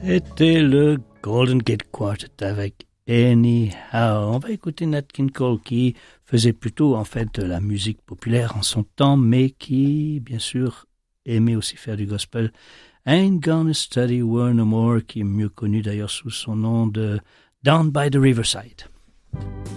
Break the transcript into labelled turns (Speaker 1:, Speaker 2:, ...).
Speaker 1: Était le Golden Gate Quartet avec Anyhow. On va écouter Nat King Cole qui faisait plutôt en fait de la musique populaire en son temps, mais qui bien sûr aimait aussi faire du gospel. Ain't Gonna Study War No More, qui est mieux connu d'ailleurs sous son nom de Down by the Riverside.